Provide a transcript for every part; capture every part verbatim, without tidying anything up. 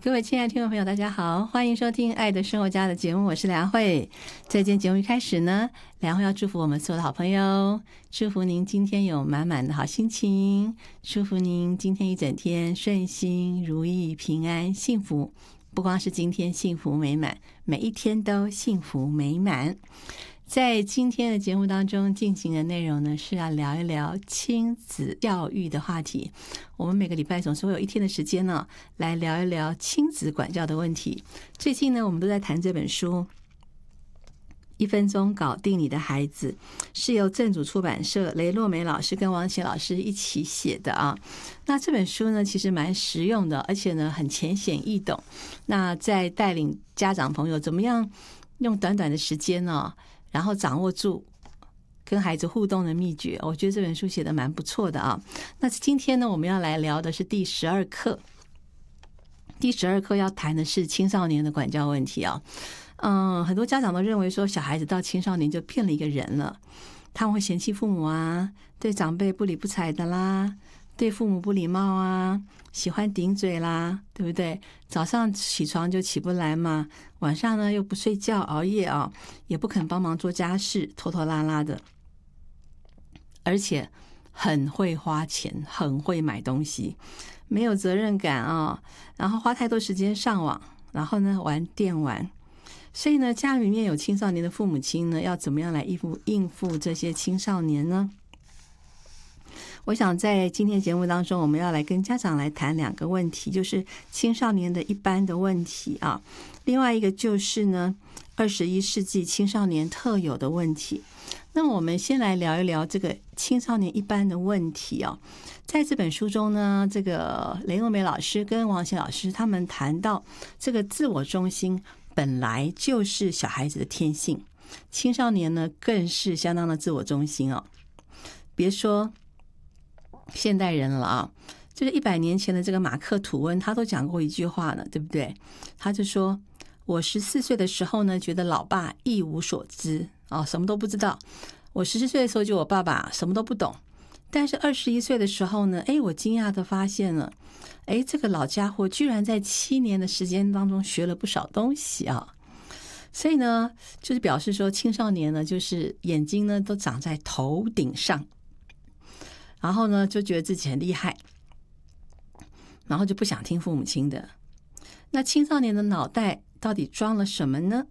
各位亲爱的听众朋友大家好，欢迎收听爱的生活家的节目，我是梁慧。在今天节目一开始呢，梁慧要祝福我们所有的好朋友，祝福您今天有满满的好心情，祝福您今天一整天顺心如意平安幸福，不光是今天幸福美满，每一天都幸福美满。在今天的节目当中进行的内容呢，是要聊一聊亲子教育的话题。我们每个礼拜总是会有一天的时间呢，来聊一聊亲子管教的问题。最近呢，我们都在谈这本书一分钟搞定你的孩子，是由正主出版社雷洛梅老师跟王贤老师一起写的啊。那这本书呢，其实蛮实用的，而且呢很浅显易懂。那在带领家长朋友怎么样用短短的时间呢，然后掌握住跟孩子互动的秘诀，我觉得这本书写得蛮不错的啊。那今天呢，我们要来聊的是第十二课。第十二课要谈的是青少年的管教问题啊。嗯，很多家长都认为说，小孩子到青少年就变了一个人了，他们会嫌弃父母啊，对长辈不理不睬的啦，对父母不礼貌啊，喜欢顶嘴啦，对不对？早上起床就起不来嘛，晚上呢又不睡觉熬夜啊，也不肯帮忙做家事，拖拖拉拉的，而且很会花钱，很会买东西，没有责任感啊，然后花太多时间上网，然后呢玩电玩。所以呢，家里面有青少年的父母亲呢，要怎么样来应付应付这些青少年呢？我想在今天节目当中，我们要来跟家长来谈两个问题，就是青少年的一般的问题啊，另外一个就是呢，二十一世纪青少年特有的问题。那我们先来聊一聊这个青少年一般的问题啊。在这本书中呢，这个雷诺梅老师跟王贤老师他们谈到，这个自我中心本来就是小孩子的天性，青少年呢更是相当的自我中心哦。别说现代人了啊，就是一百年前的这个马克吐温，他都讲过一句话呢，对不对？他就说，我十四岁的时候呢，觉得老爸一无所知啊、哦，什么都不知道。我十四岁的时候，就我爸爸什么都不懂。但是二十一岁的时候呢，哎，我惊讶的发现了，哎，这个老家伙居然在七年的时间当中学了不少东西啊！所以呢，就是表示说，青少年呢，就是眼睛呢都长在头顶上。然后呢，就觉得自己很厉害，然后就不想听父母亲的。那青少年的脑袋到底装了什么呢？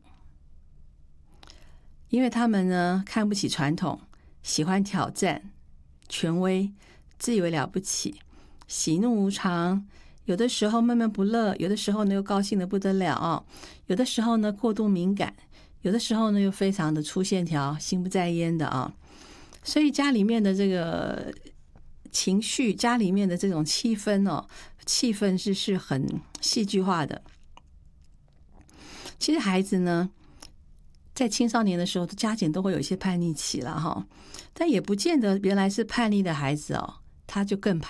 因为他们呢看不起传统，喜欢挑战权威，自以为了不起，喜怒无常，有的时候闷闷不乐，有的时候呢又高兴得不得了，有的时候呢过度敏感，有的时候呢又非常的粗线条，心不在焉的啊。所以家里面的这个情绪，家里面的这种气氛哦，气氛是是很戏剧化的。其实孩子呢，在青少年的时候，家长都会有一些叛逆期了哈，但也不见得原来是叛逆的孩子哦，他就更叛